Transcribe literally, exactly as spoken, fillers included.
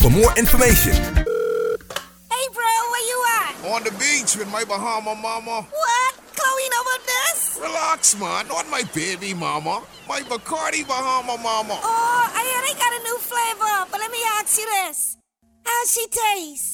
For more information. Hey, bro, where you at? On the beach with my Bahama mama. What? Chloe know about this? Relax, man. Not my baby mama. My Bacardi Bahama mama. Oh, I hear they got a new flavor, but let me ask you this. How's she taste?